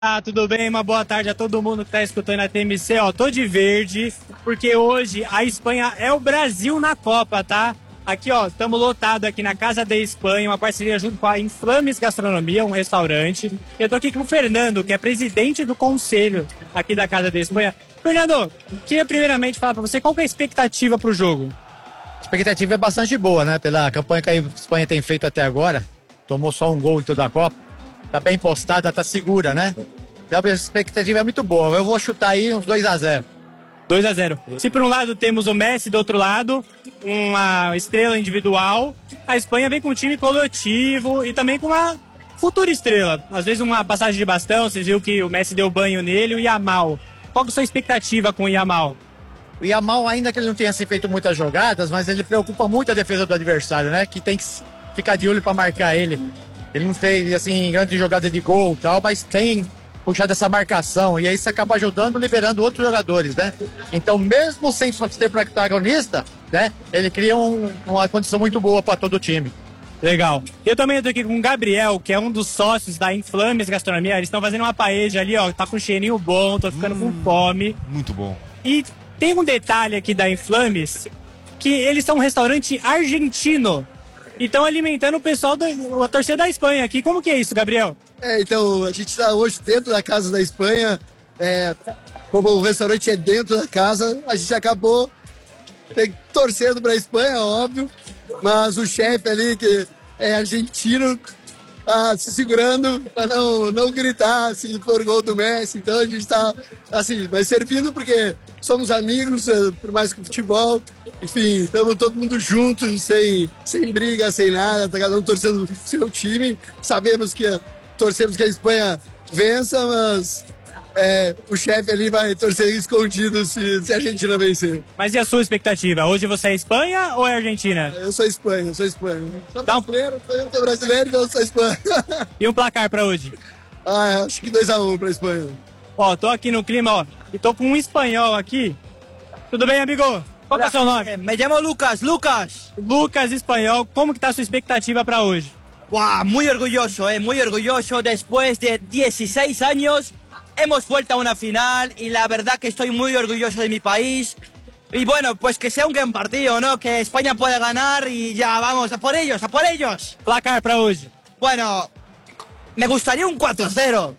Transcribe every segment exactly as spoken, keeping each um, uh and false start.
Ah, tudo bem? Uma boa tarde a todo mundo que tá escutando a T M C. Ó, tô de verde, porque hoje a Espanha é o Brasil na Copa, tá? Aqui, ó, estamos lotados aqui na Casa da Espanha, uma parceria junto com a Inflames Gastronomia, um restaurante. Eu tô aqui com o Fernando, que é presidente do conselho aqui da Casa da Espanha. Fernando, queria primeiramente falar pra você, qual que é a expectativa pro jogo? A expectativa é bastante boa, né? Pela campanha que a Espanha tem feito até agora. Tomou só um gol em toda a Copa. Tá bem postada, tá segura, né? Então a expectativa é muito boa. Eu vou chutar aí uns dois a zero. dois a zero. Se por um lado temos o Messi, do outro lado, uma estrela individual, a Espanha vem com um time coletivo e também com uma futura estrela. Às vezes uma passagem de bastão, você viu que o Messi deu banho nele, o Yamal. Qual que é a sua expectativa com o Yamal? O Yamal, ainda que ele não tenha se feito muitas jogadas, mas ele preocupa muito a defesa do adversário, né? Que tem que ficar de olho para marcar ele. Ele não fez, assim, grande jogada de gol e tal, mas tem puxado essa marcação. E aí isso acaba ajudando, liberando outros jogadores, né? Então, mesmo sem ser protagonista, né? Ele cria um, uma condição muito boa para todo o time. Legal. Eu também estou aqui com o Gabriel, que é um dos sócios da Inflames Gastronomia. Eles estão fazendo uma paella ali, ó. Tá com um cheirinho bom, tô ficando hum, com fome. Muito bom. E tem um detalhe aqui da Inflames, que eles são um restaurante argentino. E estão alimentando o pessoal, da, a torcida da Espanha aqui. Como que é isso, Gabriel? É, então, a gente está hoje dentro da Casa da Espanha. É, como o restaurante é dentro da casa, a gente acabou torcendo para a Espanha, óbvio. Mas o chefe ali, que é argentino, tá se segurando para não, não gritar se for gol do Messi. Então a gente está assim, mas servindo porque somos amigos, por mais que futebol. Enfim, estamos todo mundo juntos, sem, sem briga, sem nada, tá cada um torcendo o seu time. Sabemos que torcemos que a Espanha vença, mas é, o chefe ali vai torcer escondido se, se a Argentina vencer. Mas e a sua expectativa? Hoje você é Espanha ou é Argentina? Eu sou Espanha, eu sou Espanha. Sou Dá um... brasileiro, eu sou brasileiro, então eu sou Espanha. E um placar pra hoje? Ah, acho que dois a um pra Espanha. Ó, tô aqui no clima, ó, e tô com um espanhol aqui. Tudo bem, amigo? Qual é o seu nome? Me llamo Lucas, Lucas. Lucas Espanhol, como que tá a sua expectativa para hoje? Wow, muy orgulloso, eh, muy orgulloso. Después de dieciséis años hemos vuelto a una final y la verdad que estoy muy orgulloso de mi país. Y bueno, pues que sea un gran partido, ¿no? Que España pueda ganar y ya vamos, a por ellos, a por ellos. Placar para hoje? Bueno, me gustaría un cuatro cero.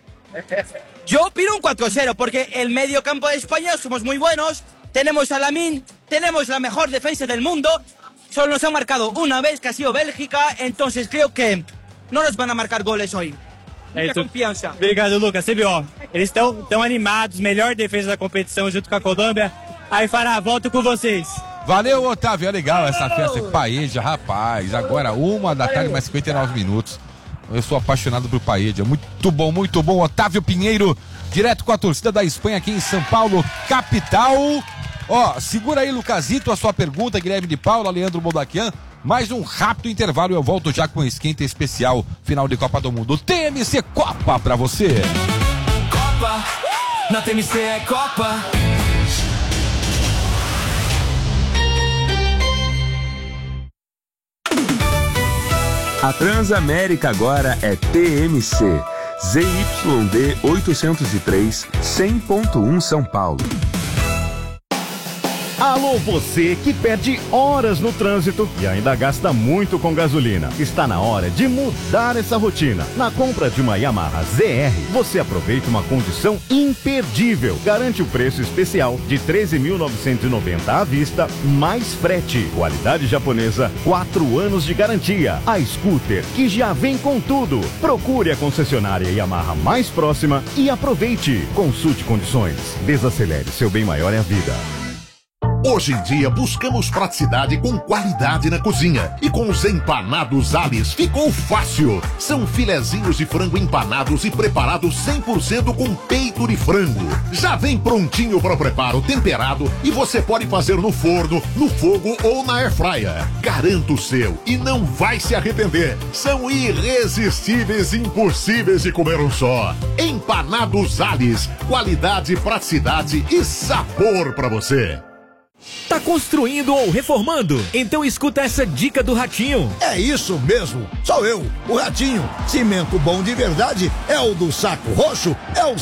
Yo pido un cuatro cero porque el medio campo de España somos muy buenos. Tenemos a Lamine, tenemos la mejor defensa del mundo. Solo nos han marcado una vez, que ha sido Bélgica. Entonces creo que no nos van a marcar goles hoy. É Muita confiança. Obrigado, Lucas. Você viu, ó, eles estão tão animados, melhor defesa da competição junto com a Colômbia. Aí, Fará, volto com vocês. Valeu, Otávio. É legal essa festa de paella, rapaz. Agora, uma da tarde, mais cinquenta e nove minutos. Eu sou apaixonado por paella. Muito bom, muito bom. Otávio Pinheiro, direto com a torcida da Espanha aqui em São Paulo, capital. Ó, segura aí, Lucasito, a sua pergunta, Guilherme de Paula, Leandro Moldaquian. Mais um rápido intervalo e eu volto já com o esquenta especial final de Copa do Mundo. T M C Copa pra você. Copa, na T M C é Copa. A Transamérica agora é T M C. Z Y D oitocentos e três, cem ponto um São Paulo. Alô, você que perde horas no trânsito e ainda gasta muito com gasolina. Está na hora de mudar essa rotina. Na compra de uma Yamaha Z R, você aproveita uma condição imperdível. Garante o preço especial de treze mil novecentos e noventa reais à vista, mais frete. Qualidade japonesa, quatro anos de garantia. A scooter que já vem com tudo. Procure a concessionária Yamaha mais próxima e aproveite. Consulte condições. Desacelere, seu bem maior é a vida. Hoje em dia buscamos praticidade com qualidade na cozinha. E com os empanados Alice ficou fácil. São filezinhos de frango empanados e preparados cem por cento com peito de frango. Já vem prontinho para o preparo, temperado, e você pode fazer no forno, no fogo ou na airfryer. Garanta o seu e não vai se arrepender. São irresistíveis e impossíveis de comer um só. Empanados Alice, qualidade, praticidade e sabor para você. Tá construindo ou reformando? Então escuta essa dica do Ratinho. É isso mesmo, sou eu, o Ratinho. Cimento bom de verdade é o do Saco Roxo, é o